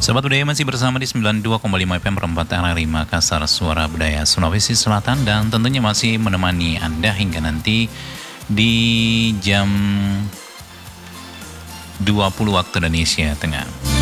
Sahabat budaya masih bersama di 92,5 FM perempatan RRI Makassar, suara budaya Sulawesi Selatan, dan tentunya masih menemani Anda hingga nanti di jam 20 waktu Indonesia Tengah.